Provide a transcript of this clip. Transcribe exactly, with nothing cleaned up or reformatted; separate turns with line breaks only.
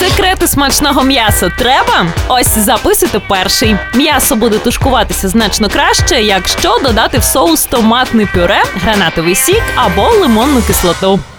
Секрети смачного м'яса треба? Ось записуйте перший. М'ясо буде тушкуватися значно краще, якщо додати в соус томатне пюре, гранатовий сік або лимонну кислоту.